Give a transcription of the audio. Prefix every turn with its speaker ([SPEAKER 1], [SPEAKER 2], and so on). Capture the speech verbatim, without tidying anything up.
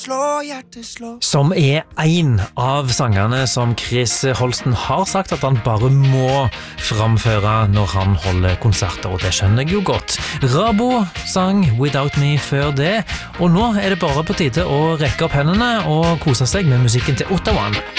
[SPEAKER 1] Slå, hjerte, slå.
[SPEAKER 2] Som er en av sangene som Chris Holsten har sagt at han bare må framføre når han holder konserter, og det skjønner jeg jo godt. Rabo sang Without Me før det, og nå er det bare på tide å rekke opp hendene og kose seg med musikken til Ottawa.